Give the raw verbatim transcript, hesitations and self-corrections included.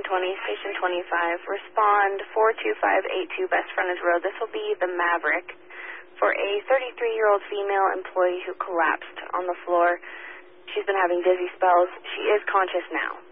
twenty, Station twenty-five. Respond four two five eight two Best Frontage Road. This will be the Maverick for a thirty-three-year-old female employee who collapsed on the floor. She's been having dizzy spells. She is conscious now.